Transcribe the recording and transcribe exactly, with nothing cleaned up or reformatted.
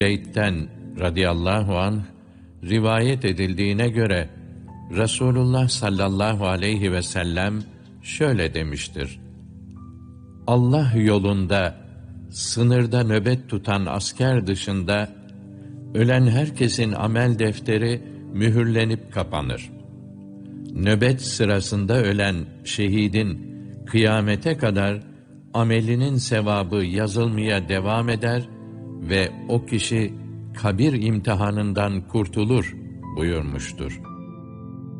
Zeyd'den radıyallahu anh rivayet edildiğine göre Resulullah sallallahu aleyhi ve sellem şöyle demiştir: Allah yolunda sınırda nöbet tutan asker dışında ölen herkesin amel defteri mühürlenip kapanır. Nöbet sırasında ölen şehidin kıyamete kadar amelinin sevabı yazılmaya devam eder ve o kişi kabir imtihanından kurtulur buyurmuştur.